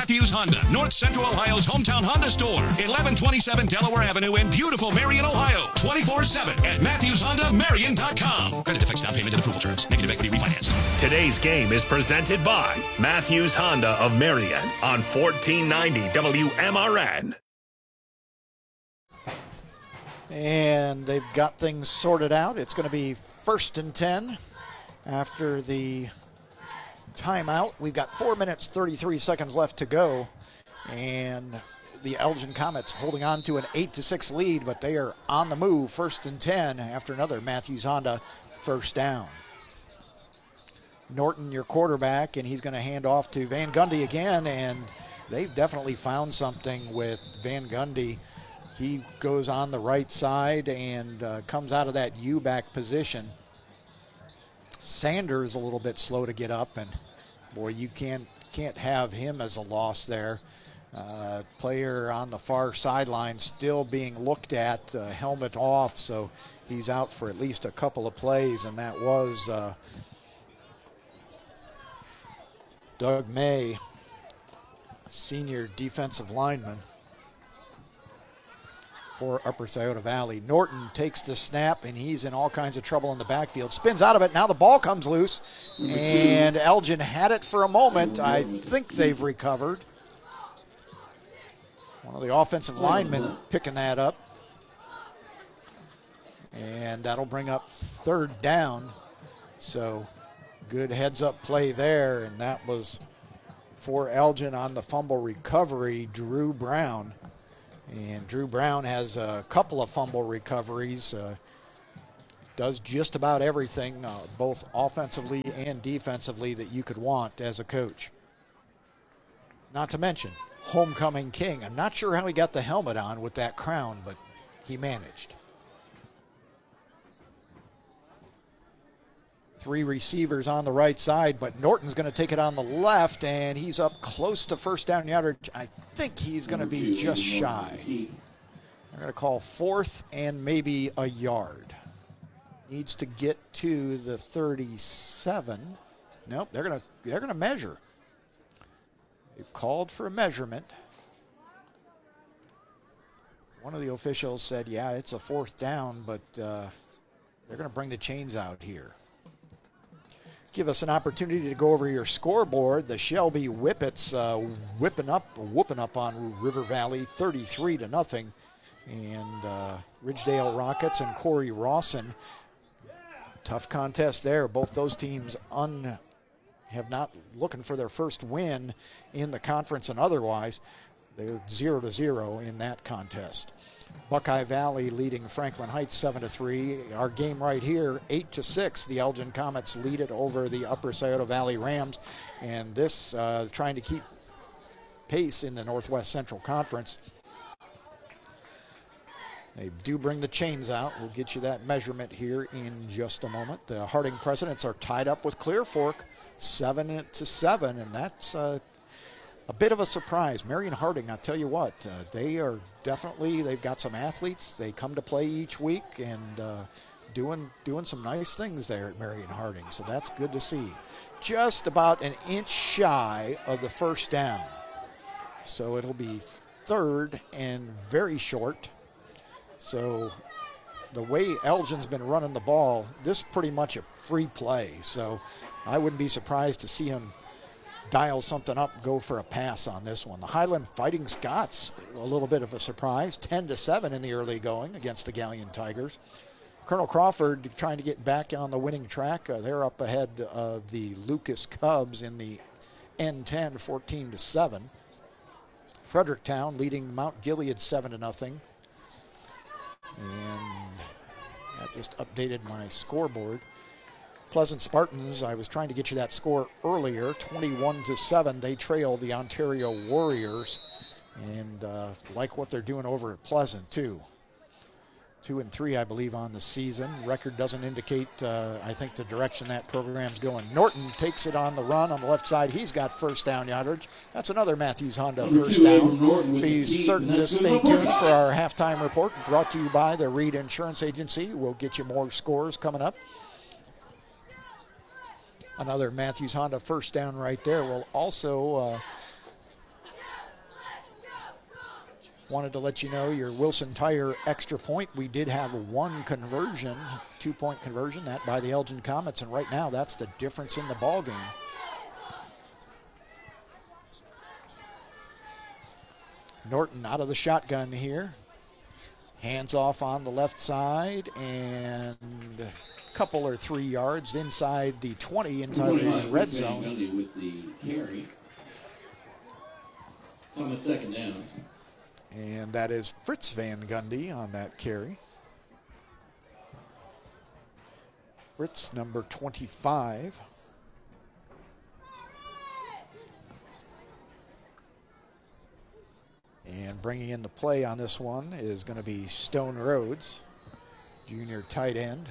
Matthews Honda, North Central Ohio's hometown Honda store. 1127 Delaware Avenue in beautiful Marion, Ohio. 24/7 at MatthewsHondaMarion.com. Credit affects down payment and approval terms. Negative equity refinanced. Today's game is presented by Matthews Honda of Marion on 1490 WMRN. And they've got things sorted out. It's going to be 1st and 10 after the timeout. We've got 4 minutes, 33 seconds left to go. And the Elgin Comets holding on to an 8-6 lead, but they are on the move. 1st and 10 after another Matthews Honda first down. Norton, your quarterback, and he's going to hand off to Van Gundy again, and they've definitely found something with Van Gundy. He goes on the right side and comes out of that U-back position. Sanders a little bit slow to get up, and boy, you can't have him as a loss there. Player on the far sideline still being looked at, helmet off, so he's out for at least a couple of plays, and that was Doug May, senior defensive lineman for Upper Scioto Valley. Norton takes the snap, and he's in all kinds of trouble in the backfield. Spins out of it. Now the ball comes loose, and Elgin had it for a moment. I think they've recovered. One of the offensive linemen picking that up. And that'll bring up 3rd down. So good heads-up play there, and that was for Elgin on the fumble recovery, Drew Brown. And Drew Brown has a couple of fumble recoveries, does just about everything, both offensively and defensively, that you could want as a coach. Not to mention, homecoming king. I'm not sure how he got the helmet on with that crown, but he managed. 3 receivers on the right side, but Norton's going to take it on the left, and he's up close to first down yardage. I think he's going to be just shy. They're going to call 4th and maybe a yard. Needs to get to the 37. Nope, they're going to measure. They've called for a measurement. One of the officials said, yeah, it's a 4th down, but they're going to bring the chains out here. Give us an opportunity to go over your scoreboard. The Shelby Whippets whooping up on River Valley 33-0. And Ridgedale Rockets and Corey Rawson. Tough contest there. Both those teams have not looking for their first win in the conference and otherwise. They're 0-0 in that contest. Buckeye Valley leading Franklin Heights 7-3. Our game right here, 8-6. The Elgin Comets lead it over the Upper Scioto Valley Rams. And this trying to keep pace in the Northwest Central Conference. They do bring the chains out. We'll get you that measurement here in just a moment. The Harding Presidents are tied up with Clear Fork 7-7, and that's a bit of a surprise. Marion Harding, I'll tell you what, they are definitely, they've got some athletes. They come to play each week and doing some nice things there at Marion Harding, so that's good to see. Just about an inch shy of the first down. So it'll be 3rd and very short. So the way Elgin's been running the ball, this is pretty much a free play. So I wouldn't be surprised to see him dial something up, go for a pass on this one. The Highland Fighting Scots, a little bit of a surprise, 10-7 in the early going against the Galleon Tigers. Colonel Crawford trying to get back on the winning track. They're up ahead of the Lucas Cubs in the N10, 14-7. Fredericktown leading Mount Gilead 7-0. And that just updated my scoreboard. Pleasant Spartans, I was trying to get you that score earlier, 21-7. They trail the Ontario Warriors, and like what they're doing over at Pleasant too. 2-3, I believe, on the season. Record doesn't indicate, I think, the direction that program's going. Norton takes it on the run on the left side. He's got first down yardage. That's another Matthews Honda first down. Be certain to stay tuned for our halftime report, brought to you by the Reed Insurance Agency. We'll get you more scores coming up. Another Matthews Honda first down right there. We'll also Wanted to let you know your Wilson Tire extra point. We did have one conversion, 2-point conversion, that by the Elgin Comets, and right now that's the difference in the ball game. Norton out of the shotgun here. Hands off on the left side, and a couple or 3 yards inside the 20, inside the red zone. With the carry. On second down. And that is Fritz Van Gundy on that carry. Fritz, number 25. And bringing in the play on this one is going to be Stone Rhodes, junior tight end.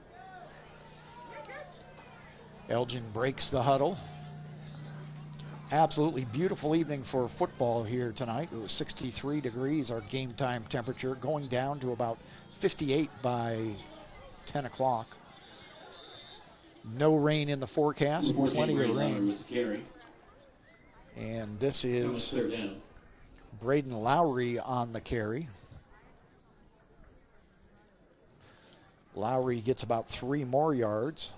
Elgin breaks the huddle. Absolutely beautiful evening for football here tonight. It was 63 degrees, our game time temperature, going down to about 58 by 10 o'clock. No rain in the forecast, plenty of rain. And this is Braden Lowry on the carry. Lowry gets about 3 more yards.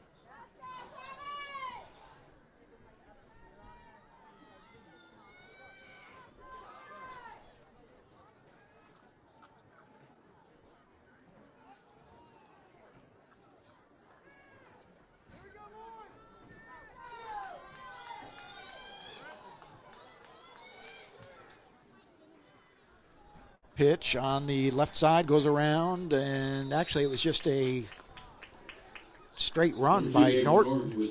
Pitch on the left side goes around, and actually it was just a straight run by Norton.